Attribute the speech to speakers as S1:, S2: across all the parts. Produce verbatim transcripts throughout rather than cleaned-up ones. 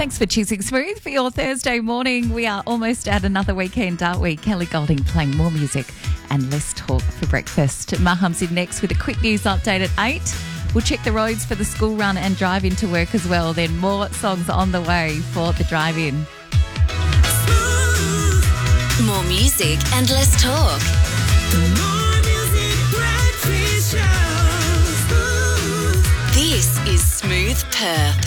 S1: Thanks for choosing Smooth for your Thursday morning. We are almost at another weekend, aren't we? Kelly Golding playing more music and less talk for breakfast. Maham's in next with a quick news update at eight. We'll check the roads for the school run and drive into work as well. Then more songs on the way for the drive-in.
S2: More music and less talk.
S3: More music, breakfast show.
S2: This is Smooth Perth.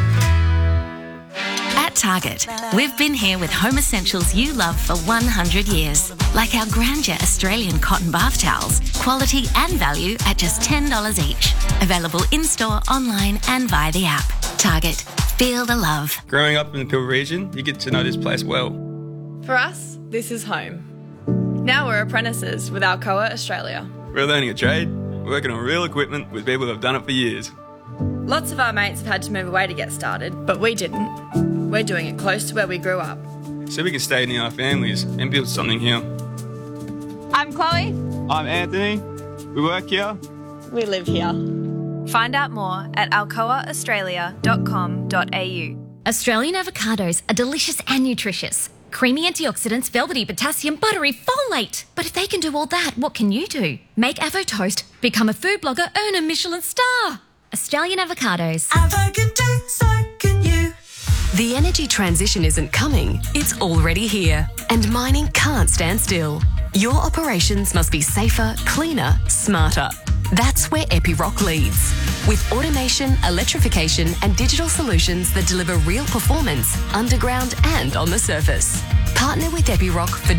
S2: At Target, we've been here with home essentials you love for one hundred years. Like our Grandeur Australian cotton bath towels. Quality and value at just ten dollars each. Available in-store, online and via the app. Target. Feel the love.
S4: Growing up in the Peel region, you get to know this place well.
S5: For us, this is home. Now we're apprentices with Alcoa Australia.
S4: We're learning a trade, working on real equipment with people that have done it for years.
S5: Lots of our mates have had to move away to get started, but we didn't. We're doing it close to where we grew up.
S4: So we can stay near our families and build something here.
S5: I'm Chloe.
S4: I'm Anthony. We work here.
S5: We live here. Find out more at alcoa australia dot com dot a u.
S6: Australian avocados are delicious and nutritious. Creamy antioxidants, velvety potassium, buttery folate. But if they can do all that, what can you do? Make Avo Toast, become a food blogger, earn a Michelin star. Australian avocados.
S3: Avo can do, so can you.
S7: The energy transition isn't coming, it's already here. And mining can't stand still. Your operations must be safer, cleaner, smarter. That's where Epiroc leads. With automation, electrification and digital solutions that deliver real performance underground and on the surface. Partner with Epiroc for